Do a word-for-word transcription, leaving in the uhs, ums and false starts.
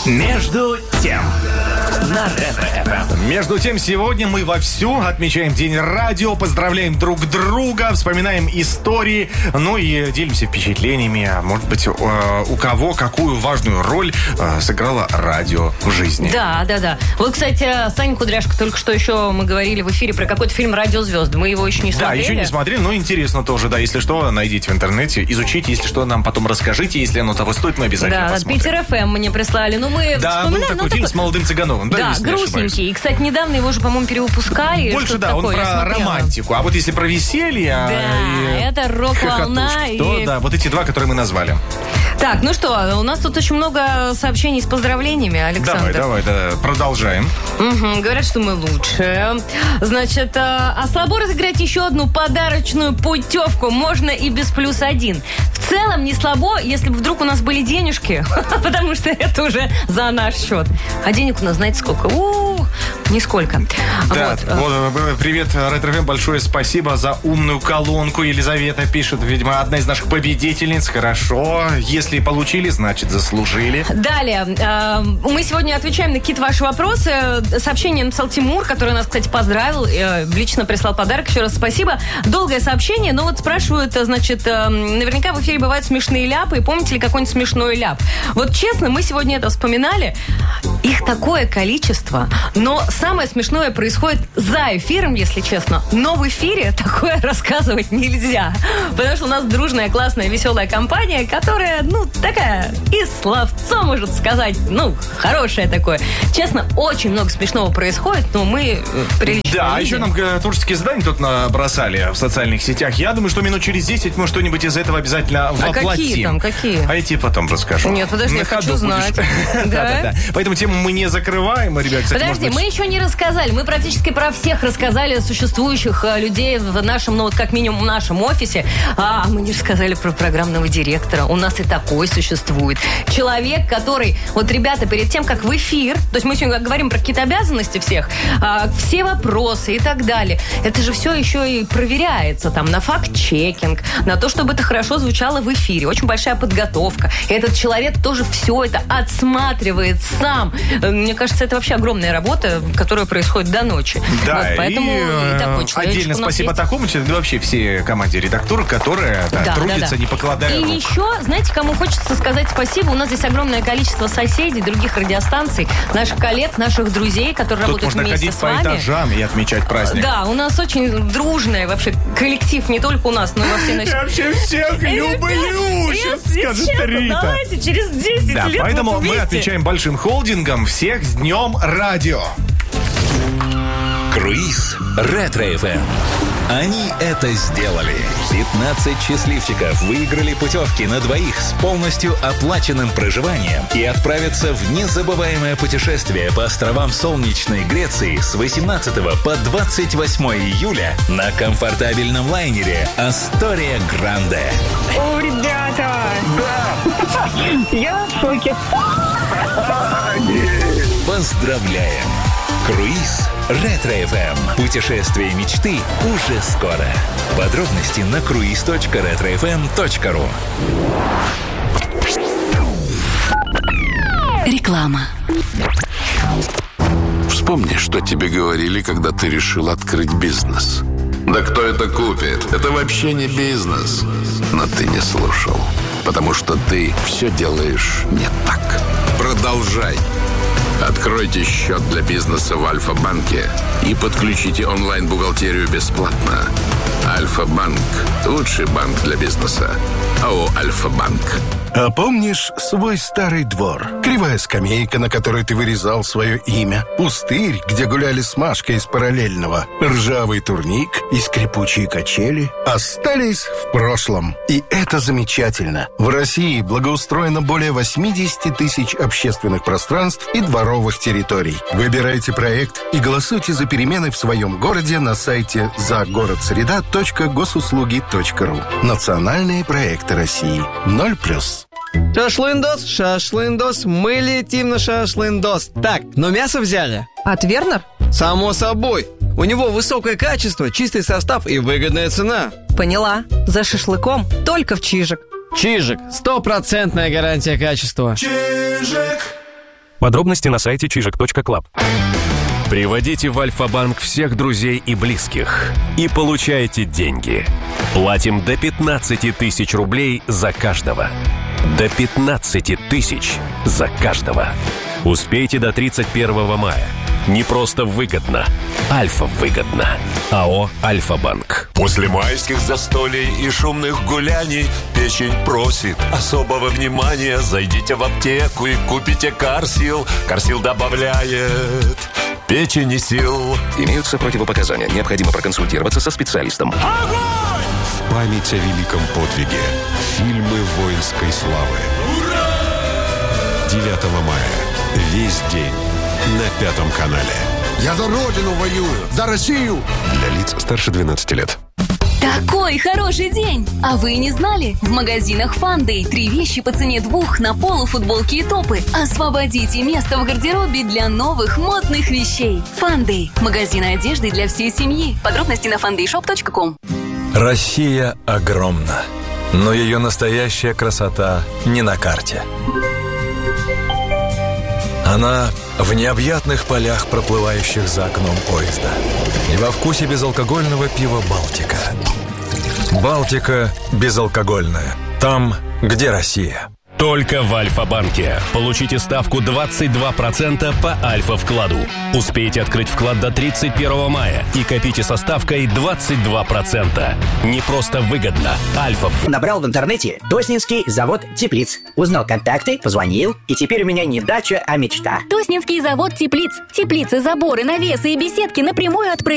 Между тем на Ретро-эф эм. Между тем, сегодня мы вовсю отмечаем День радио, поздравляем друг друга, вспоминаем истории, ну и делимся впечатлениями. Может быть, у кого какую важную роль сыграло радио в жизни. Да, да, да. Вот, кстати, Саня Кудряшка, только что еще мы говорили в эфире про какой-то фильм «Радиозвезды». Мы его еще не смотрели. Да, еще не смотрели, но интересно тоже, да. Если что, найдите в интернете, изучите, если что, нам потом расскажите. Если оно того стоит, мы обязательно да, посмотрим. Да, Питер эф эм мне прислали. Ну, мы да, был такой фильм такой... с молодым Цыгановым. Да, да грустненький. И, кстати, недавно его же, по-моему, перевыпускали. Больше, да, он про романтику. А вот если про веселье... Да, и... это рок-волна. И... То, да, вот эти два, которые мы назвали. Так, ну что, у нас тут очень много сообщений с поздравлениями, Александр. Давай, давай, да, продолжаем. Угу, говорят, что мы лучшие. Значит, а слабо разыграть еще одну подарочную путевку можно и без плюс один. В целом не слабо, если бы вдруг у нас были денежки, потому что это уже за наш счет. А денег у нас, знаете, сколько? У-у-у, нисколько. Да, вот. Вот, привет, Ретро-эф эм, большое спасибо за умную колонку. Елизавета пишет, видимо, одна из наших победительниц. Хорошо, если получили, значит, заслужили. Далее, мы сегодня отвечаем на какие-то ваши вопросы. Сообщение написал Тимур, который нас, кстати, поздравил, лично прислал подарок. Еще раз спасибо. Долгое сообщение, но вот спрашивают, значит, наверняка в эфире бывают смешные ляпы, и помните ли какой-нибудь смешной ляп? Вот честно, мы сегодня это вспоминали. Их такое количество, но самое смешное происходит за эфиром, если честно. Но в эфире такое рассказывать нельзя. Потому что у нас дружная, классная, веселая компания, которая, ну, такая и словцо, может сказать, ну, хорошее такое. Честно, очень много смешного происходит, но мы прилично Да, а видим. еще нам творческие задания тут набросали в социальных сетях. Я думаю, что минут через десять мы что-нибудь из этого обязательно воплотим. А какие там, какие? А я тебе потом расскажу. Нет, подожди, я хочу знать. Да-да-да. Поэтому тему мы не закрываем, ребят. Подожди, мы еще не рассказали. Мы практически про всех рассказали существующих людей в нашем, ну вот как минимум в нашем офисе. А мы не рассказали про программного директора. У нас и такой существует. Человек, который... Вот, ребята, перед тем, как в эфир... То есть мы сегодня говорим про какие-то обязанности всех, а, все вопросы и так далее. Это же все еще и проверяется там на факт-чекинг, на то, чтобы это хорошо звучало в эфире. Очень большая подготовка. И этот человек тоже все это отсматривает сам. Мне кажется, это вообще огромная работа, которая происходит до ночи. Да, вот, поэтому и, и такой отдельно спасибо есть. такому человеку, да, вообще всей команде редактора, которая да, да, трудится, да, да. не покладая И рук. еще, знаете, кому хочется сказать спасибо? У нас здесь огромное количество соседей, других радиостанций, наших коллег, наших друзей, которые Тут работают можно вместе ходить с по вами. этажам и отмечать праздник. Да, у нас очень дружный вообще коллектив, не только у нас, но и во всей нашей... Я вообще всех люблю, сейчас скажет Рита. Давайте через десять да, лет поэтому вот мы отвечаем большим холдингом. Всех с Днем Радио. Круиз Ретро-эф эм. Они это сделали. пятнадцать счастливчиков выиграли путевки на двоих с полностью оплаченным проживанием и отправятся в незабываемое путешествие по островам солнечной Греции с восемнадцатого по двадцать восьмое июля на комфортабельном лайнере «Астория Гранде». О, ребята! Да! Я в шоке. Поздравляем! Круиз Ретро-эф эм. Путешествие мечты уже скоро. Подробности на круиз точка ретро эф эм точка ру. Реклама. Вспомни, что тебе говорили, когда ты решил открыть бизнес. Да кто это купит? Это вообще не бизнес. Но ты не слушал, потому что ты все делаешь не так. Продолжай. Откройте счет для бизнеса в Альфа-банке и подключите онлайн-бухгалтерию бесплатно. Альфа-банк – лучший банк для бизнеса. АО «Альфа-банк». А помнишь свой старый двор? Кривая скамейка, на которой ты вырезал свое имя. Пустырь, где гуляли с Машкой из параллельного. Ржавый турник и скрипучие качели остались в прошлом. И это замечательно. В России благоустроено более восемьдесят тысяч общественных пространств и дворовых территорий. Выбирайте проект и голосуйте за перемены в своем городе на сайте загородсреда точка госуслуги точка ру. Национальные проекты России. Ноль плюс. Шашлындос, шашлындос, мы летим на шашлындос. Так, но мясо взяли? От Вернер? Само собой. У него высокое качество, чистый состав и выгодная цена. Поняла. За шашлыком только в Чижик. Чижик. Стопроцентная гарантия качества. Чижик. Подробности на сайте чижик точка клаб. Приводите в Альфа-банк всех друзей и близких и получайте деньги. Платим до пятнадцати тысяч рублей за каждого. До пятнадцати тысяч за каждого. Успейте до тридцать первого мая. Не просто выгодно. Альфа-выгодно. АО «Альфа-банк». После майских застолий и шумных гуляний печень просит особого внимания. Зайдите в аптеку и купите Карсил. Карсил добавляет печени сил. Имеются противопоказания. Необходимо проконсультироваться со специалистом. Огонь! В память о великом подвиге. Фильмы воинской славы. Ура! девятого мая. Весь день. На Пятом канале. Я за Родину воюю, за Россию. Для лиц старше двенадцати лет. Такой хороший день! А вы не знали? В магазинах Фандэй три вещи по цене двух на полу, футболки и топы. Освободите место в гардеробе для новых модных вещей. Фандэй. Магазин одежды для всей семьи. Подробности на фандэй шоп точка ком. Россия огромна, но ее настоящая красота не на карте. Она в необъятных полях, проплывающих за окном поезда. И во вкусе безалкогольного пива «Балтика». «Балтика» безалкогольная. Там, где Россия. Только в Альфа-банке. Получите ставку двадцать два процента по Альфа-вкладу. Успейте открыть вклад до тридцать первого мая и копите со ставкой двадцать два процента. Не просто выгодно. Альфа. Набрал в интернете Тоснинский завод теплиц. Узнал контакты, позвонил, и теперь у меня не дача, а мечта. Тоснинский завод теплиц. Теплицы, заборы, навесы и беседки напрямую от производителя.